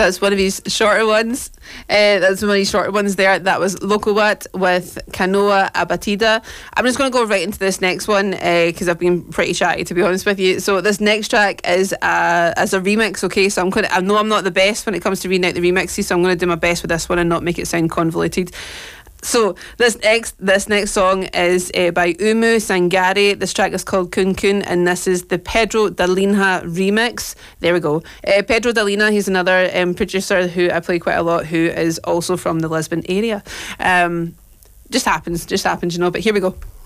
that's one of his shorter ones. That's one of his shorter ones there. That was Locowatt with Canoa Abatida. I'm just going to go right into this next one because I've been pretty chatty, to be honest with you. So this next track is as a remix, okay? So I know I'm not the best when it comes to reading out the remixes, so I'm going to do my best with this one and not make it sound convoluted. So this next song is by Umu Sangare. This track is called Kun Kun, and this is the Pedro Dalinha remix. There we go. Pedro Dalinha, he's another producer who I play quite a lot, who is also from the Lisbon area. Just happens, you know. But here we go.